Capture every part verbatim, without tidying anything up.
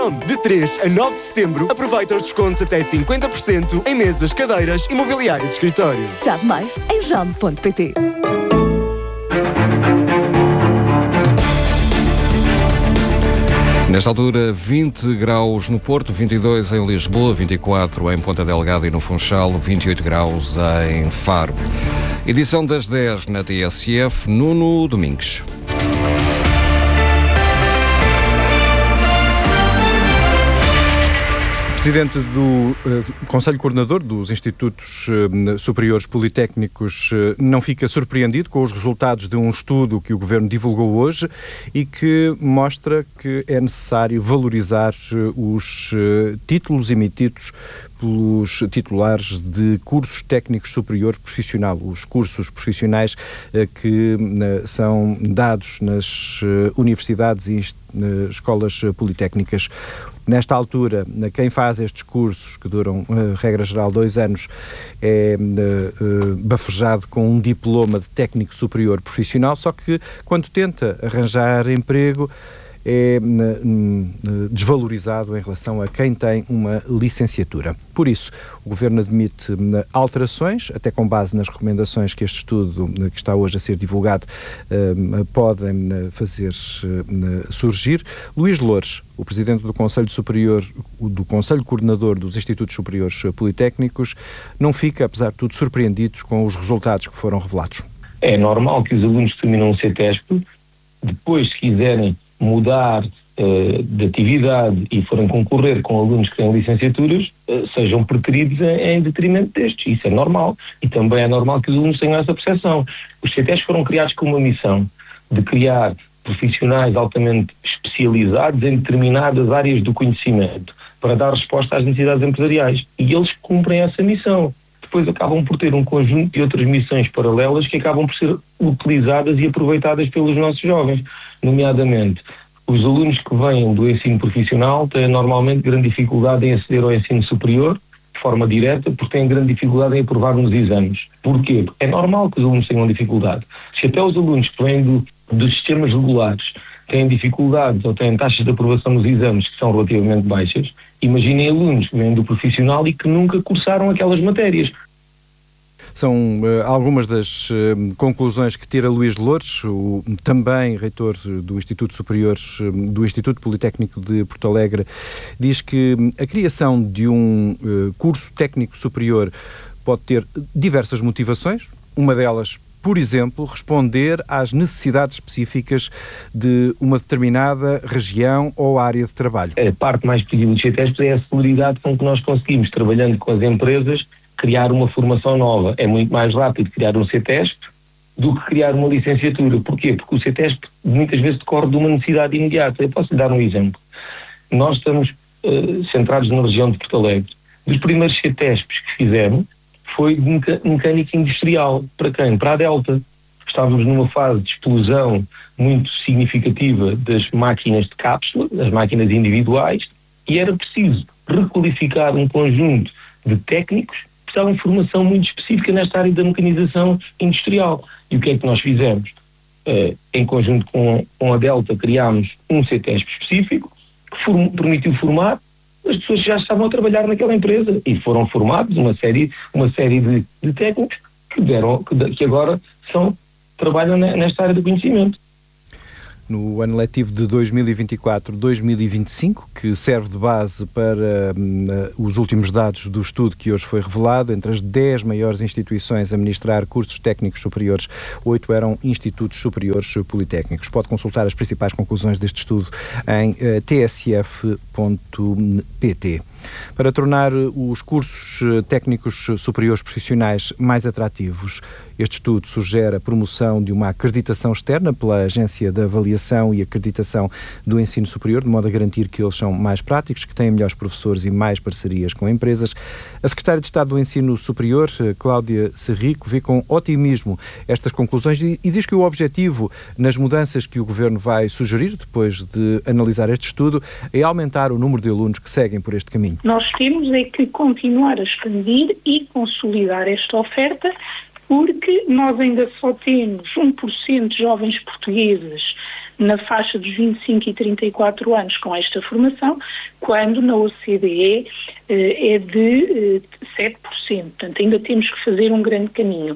De três a nove de setembro, aproveita os descontos até cinquenta por cento em mesas, cadeiras e mobiliário de escritório. Sabe mais em jam ponto pt. Nesta altura, vinte graus no Porto, vinte e dois em Lisboa, vinte e quatro em Ponta Delgada e no Funchal, vinte e oito graus em Faro. Edição das dez na T S F, Nuno Domingues. Presidente do uh, Conselho Coordenador dos Institutos uh, Superiores Politécnicos uh, não fica surpreendido com os resultados de um estudo que o Governo divulgou hoje e que mostra que é necessário valorizar uh, os uh, títulos emitidos pelos titulares de cursos técnicos superiores profissional, os cursos profissionais uh, que uh, são dados nas uh, universidades e uh, escolas uh, politécnicas. Nesta altura, quem faz estes cursos, que duram, regra geral, dois anos, é uh, bafejado com um diploma de técnico superior profissional, só que quando tenta arranjar emprego é uh, desvalorizado em relação a quem tem uma licenciatura. Por isso, o Governo admite uh, alterações, até com base nas recomendações que este estudo, uh, que está hoje a ser divulgado, uh, podem uh, fazer uh, surgir. Luís Loures, o Presidente do Conselho Superior, do Conselho Coordenador dos Institutos Superiores Politécnicos, não fica, apesar de tudo, surpreendido com os resultados que foram revelados. É normal que os alunos que terminam o CETESP, depois, se quiserem mudar uh, de atividade e forem concorrer com alunos que têm licenciaturas, uh, sejam preteridos em, em detrimento destes. Isso é normal. E também é normal que os alunos tenham essa percepção. Os CETESP foram criados com uma missão de criar profissionais altamente especializados em determinadas áreas do conhecimento para dar resposta às necessidades empresariais. E eles cumprem essa missão. Depois acabam por ter um conjunto de outras missões paralelas que acabam por ser utilizadas e aproveitadas pelos nossos jovens. Nomeadamente, os alunos que vêm do ensino profissional têm normalmente grande dificuldade em aceder ao ensino superior de forma direta, porque têm grande dificuldade em aprovar nos exames. Porquê? Porque é normal que os alunos tenham dificuldade. Se até os alunos que vêm do, dos sistemas regulares têm dificuldades ou têm taxas de aprovação nos exames que são relativamente baixas, imaginem alunos que vêm do profissional e que nunca cursaram aquelas matérias. São uh, algumas das uh, conclusões que tira Luís Loures, o também reitor do Instituto Superior, do Instituto Politécnico de Porto Alegre, diz que a criação de um uh, curso técnico superior pode ter diversas motivações, uma delas, por exemplo, responder às necessidades específicas de uma determinada região ou área de trabalho. A parte mais positiva do CETESP é a celeridade com que nós conseguimos, trabalhando com as empresas, criar uma formação nova. É muito mais rápido criar um CETESP do que criar uma licenciatura. Porquê? Porque o CETESP muitas vezes decorre de uma necessidade imediata. Eu posso lhe dar um exemplo. Nós estamos uh, centrados na região de Porto Alegre. Dos primeiros CETESPs que fizemos foi de meca- mecânica industrial. Para quem? Para a Delta. Estávamos numa fase de explosão muito significativa das máquinas de cápsula, das máquinas individuais, e era preciso requalificar um conjunto de técnicos que precisavam de formação muito específica nesta área da mecanização industrial. E o que é que nós fizemos? Uh, em conjunto com, com a Delta, criámos um CETESP específico que form, permitiu formar as pessoas que já estavam a trabalhar naquela empresa e foram formados uma série, uma série de, de técnicos que, deram, que, que agora são, trabalham nesta área do conhecimento. No ano letivo de dois mil e vinte e quatro a dois mil e vinte e cinco, que serve de base para uh, os últimos dados do estudo que hoje foi revelado, entre as dez maiores instituições a ministrar cursos técnicos superiores, oito eram institutos superiores politécnicos. Pode consultar as principais conclusões deste estudo em uh, t s f ponto p t. Para tornar os cursos técnicos superiores profissionais mais atrativos, este estudo sugere a promoção de uma acreditação externa pela Agência de Avaliação e Acreditação do Ensino Superior, de modo a garantir que eles são mais práticos, que têm melhores professores e mais parcerias com empresas. A Secretária de Estado do Ensino Superior, Cláudia Serrico, vê com otimismo estas conclusões e, e diz que o objetivo nas mudanças que o Governo vai sugerir, depois de analisar este estudo, é aumentar o número de alunos que seguem por este caminho. Nós temos é que continuar a expandir e consolidar esta oferta, porque nós ainda só temos um por cento de jovens portugueses na faixa dos vinte e cinco e trinta e quatro anos com esta formação, quando na O C D E eh, é de eh, sete por cento. Portanto, ainda temos que fazer um grande caminho.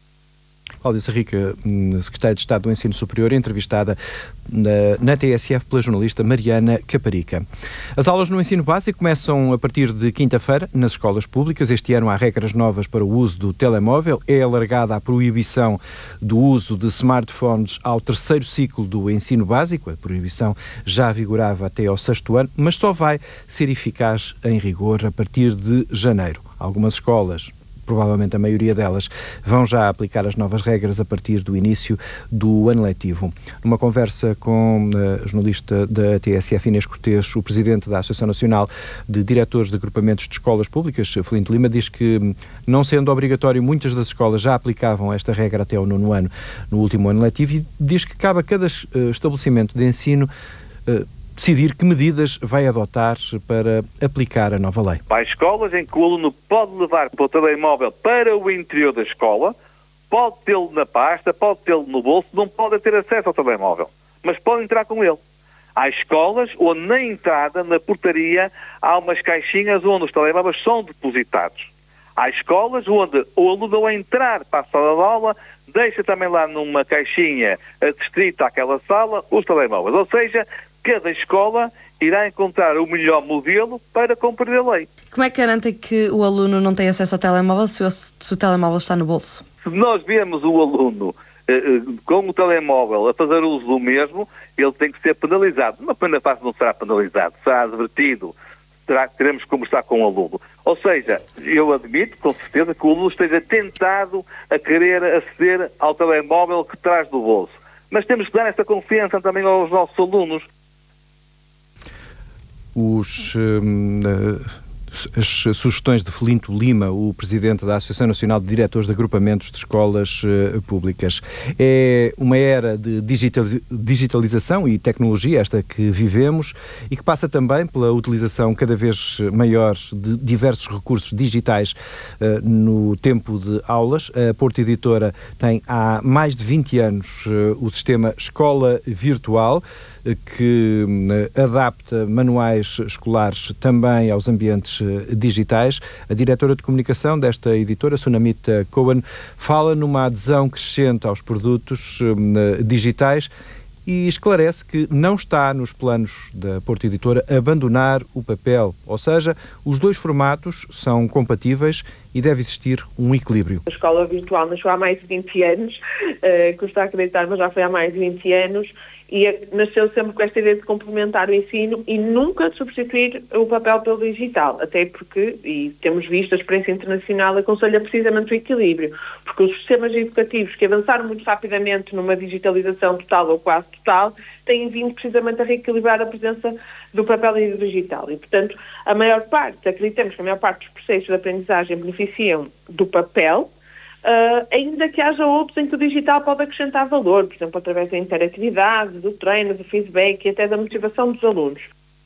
Cláudia Sarrica, secretária de Estado do Ensino Superior, entrevistada na, na T S F pela jornalista Mariana Caparica. As aulas no ensino básico começam a partir de quinta-feira nas escolas públicas. Este ano há regras novas para o uso do telemóvel. É alargada a proibição do uso de smartphones ao terceiro ciclo do ensino básico. A proibição já vigorava até ao sexto ano, mas só vai ser eficaz em rigor a partir de janeiro. Algumas escolas, provavelmente a maioria delas, vão já aplicar as novas regras a partir do início do ano letivo. Numa conversa com a jornalista da T S F, Inês Cortês, o presidente da Associação Nacional de Diretores de Agrupamentos de Escolas Públicas, Felinto Lima, diz que, não sendo obrigatório, muitas das escolas já aplicavam esta regra até ao nono ano, no último ano letivo, e diz que cabe a cada estabelecimento de ensino uh, decidir que medidas vai adotar para aplicar a nova lei. Há escolas em que o aluno pode levar para o telemóvel para o interior da escola, pode tê-lo na pasta, pode tê-lo no bolso, não pode ter acesso ao telemóvel, mas pode entrar com ele. Há escolas onde na entrada, na portaria, há umas caixinhas onde os telemóveis são depositados. Há escolas onde o aluno, ao entrar para a sala de aula, deixa também lá numa caixinha adstrita àquela sala os telemóveis. Ou seja, cada escola irá encontrar o melhor modelo para cumprir a lei. Como é que garantem que o aluno não tem acesso ao telemóvel se o, se o telemóvel está no bolso? Se nós vemos o aluno eh, eh, com o telemóvel a fazer uso do mesmo, ele tem que ser penalizado. Na primeira fase não será penalizado, será advertido, terá, teremos que conversar com o aluno. Ou seja, eu admito com certeza que o aluno esteja tentado a querer aceder ao telemóvel que traz do bolso. Mas temos que dar essa confiança também aos nossos alunos. Os, hum, as sugestões de Felinto Lima, o presidente da Associação Nacional de Diretores de Agrupamentos de Escolas uh, Públicas. É uma era de digitalização e tecnologia, esta que vivemos, e que passa também pela utilização cada vez maior de diversos recursos digitais uh, no tempo de aulas. A Porto Editora tem há mais de vinte anos uh, o sistema Escola Virtual, que adapta manuais escolares também aos ambientes digitais. A diretora de comunicação desta editora, Sunamita Cohen, fala numa adesão crescente aos produtos digitais e esclarece que não está nos planos da Porto Editora abandonar o papel, ou seja, os dois formatos são compatíveis e deve existir um equilíbrio. A escola virtual nasceu há mais de vinte anos, uh, custa acreditar, mas já foi há mais de vinte anos, e nasceu sempre com esta ideia de complementar o ensino e nunca de substituir o papel pelo digital, até porque, e temos visto, a experiência internacional aconselha precisamente o equilíbrio, porque os sistemas educativos que avançaram muito rapidamente numa digitalização total ou quase total, têm vindo precisamente a reequilibrar a presença do papel e do digital. E, portanto, a maior parte, acreditamos que a maior parte dos processos de aprendizagem beneficiam do papel, Uh, ainda que haja outros em que o digital pode acrescentar valor, por exemplo, através da interatividade, do treino, do feedback e até da motivação dos alunos.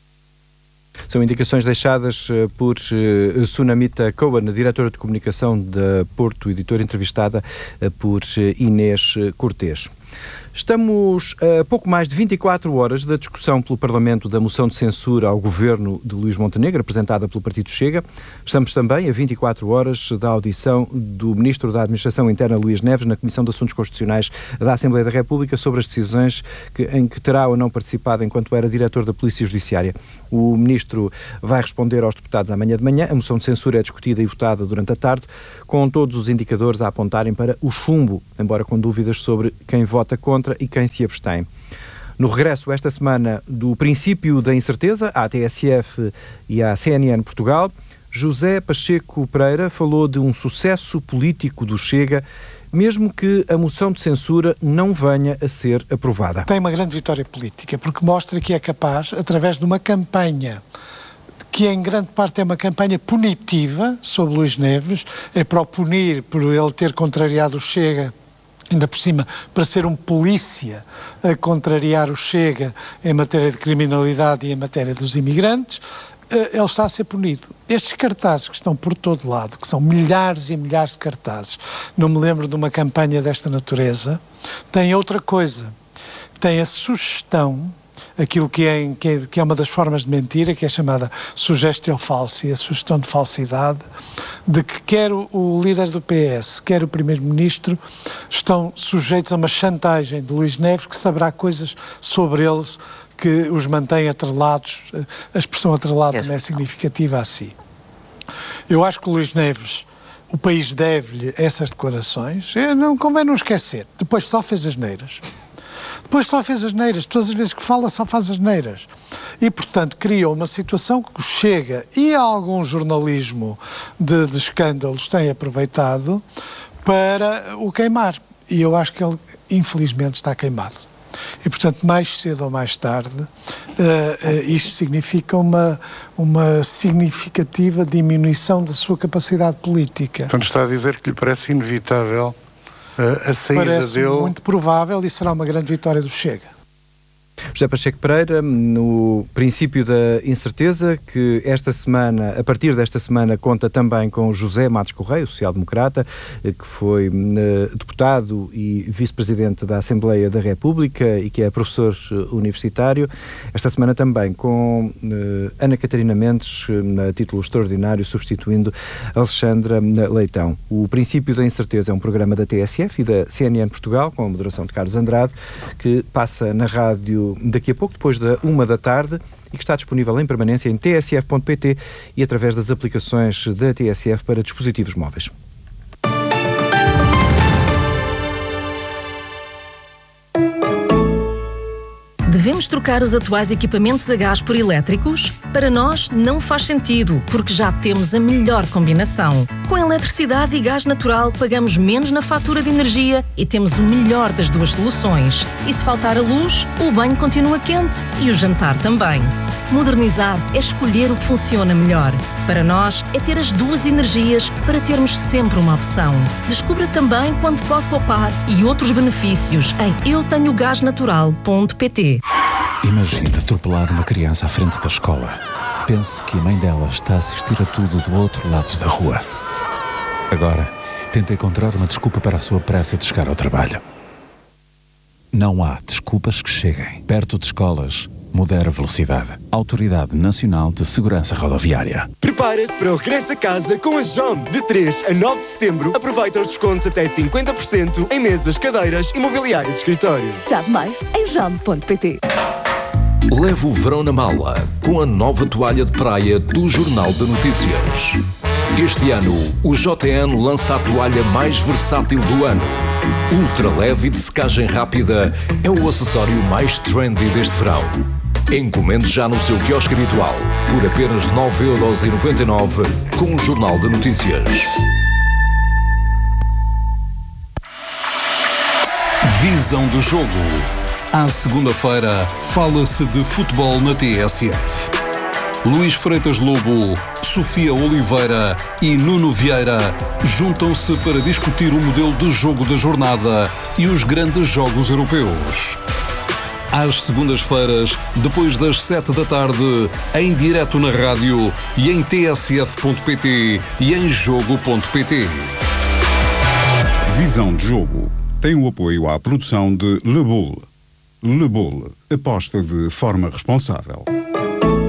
São indicações deixadas uh, por uh, Sunamita Cohen, diretora de comunicação da Porto Editora, entrevistada uh, por uh, Inês Cortês. Estamos a pouco mais de vinte e quatro horas da discussão pelo Parlamento da moção de censura ao governo de Luís Montenegro, apresentada pelo Partido Chega. Estamos também a vinte e quatro horas da audição do Ministro da Administração Interna, Luís Neves, na Comissão de Assuntos Constitucionais da Assembleia da República sobre as decisões que, em que terá ou não participado enquanto era diretor da Polícia Judiciária. O Ministro vai responder aos deputados amanhã de manhã. A moção de censura é discutida e votada durante a tarde, com todos os indicadores a apontarem para o chumbo, embora com dúvidas sobre quem vota contra e quem se abstém. No regresso esta semana do princípio da incerteza, à T S F e à C N N Portugal, José Pacheco Pereira falou de um sucesso político do Chega, mesmo que a moção de censura não venha a ser aprovada. Tem uma grande vitória política, porque mostra que é capaz, através de uma campanha que em grande parte é uma campanha punitiva sobre Luís Neves, é para o punir por ele ter contrariado o Chega, ainda por cima, para ser um polícia a contrariar o Chega em matéria de criminalidade e em matéria dos imigrantes, ele está a ser punido. Estes cartazes que estão por todo lado, que são milhares e milhares de cartazes, não me lembro de uma campanha desta natureza, têm outra coisa, tem a sugestão, aquilo que é, que, é, que é uma das formas de mentira, que é chamada sugestio falsi, a sugestão de falsidade, de que quer o, o líder do P S, quer o primeiro-ministro, estão sujeitos a uma chantagem de Luís Neves, que saberá coisas sobre eles que os mantém atrelados. A expressão atrelado não é significativa a si. Eu acho que o Luís Neves, o país deve-lhe essas declarações. Não convém não esquecer. Depois só fez asneiras. Depois só fez asneiras. Todas as vezes que fala só faz asneiras. E, portanto, criou uma situação que o Chega e algum jornalismo de, de escândalos têm aproveitado para o queimar. E eu acho que ele, infelizmente, está queimado. E, portanto, mais cedo ou mais tarde, uh, uh, isto significa uma, uma significativa diminuição da sua capacidade política. Portanto, está a dizer que lhe parece inevitável uh, a saída parece dele... Parece muito provável e será uma grande vitória do Chega. José Pacheco Pereira, no princípio da incerteza, que esta semana, a partir desta semana, conta também com José Matos Correia, social-democrata, que foi uh, deputado e vice-presidente da Assembleia da República e que é professor universitário. Esta semana também com uh, Ana Catarina Mendes, uh, a título extraordinário, substituindo Alexandra Leitão. O princípio da incerteza é um programa da T S F e da C N N Portugal, com a moderação de Carlos Andrade, que passa na rádio daqui a pouco, depois da uma da tarde, e que está disponível em permanência em t s f ponto p t e através das aplicações da T S F para dispositivos móveis. Devemos trocar os atuais equipamentos a gás por elétricos? Para nós, não faz sentido, porque já temos a melhor combinação. Com eletricidade e gás natural, pagamos menos na fatura de energia e temos o melhor das duas soluções. E se faltar a luz, o banho continua quente e o jantar também. Modernizar é escolher o que funciona melhor. Para nós, é ter as duas energias para termos sempre uma opção. Descubra também quanto pode poupar e outros benefícios em eu tenho gás natural ponto p t. Imagina atropelar uma criança à frente da escola. Pense que a mãe dela está a assistir a tudo do outro lado da rua. Agora, tenta encontrar uma desculpa para a sua pressa de chegar ao trabalho. Não há desculpas que cheguem. Perto de escolas, modera a velocidade. Autoridade Nacional de Segurança Rodoviária. Prepara-te para o regresso a casa com a Jom. De três a nove de setembro, aproveita os descontos até cinquenta por cento em mesas, cadeiras e mobiliário de escritório. Sabe mais em jom ponto p t. Leve o verão na mala com a nova toalha de praia do Jornal de Notícias. Este ano, o J N lança a toalha mais versátil do ano. Ultra leve e de secagem rápida, é o acessório mais trendy deste verão. Encomende já no seu quiosque habitual, por apenas nove euros e noventa e nove centavos, com o Jornal de Notícias. Visão do jogo. À segunda-feira, fala-se de futebol na T S F. Luís Freitas Lobo, Sofia Oliveira e Nuno Vieira juntam-se para discutir o modelo de jogo da jornada e os grandes jogos europeus. Às segundas-feiras, depois das sete da tarde, em direto na rádio e em t s f ponto p t e em jogo ponto p t. Visão de jogo tem o apoio à produção de Le Boule. Le Boule, aposta de forma responsável.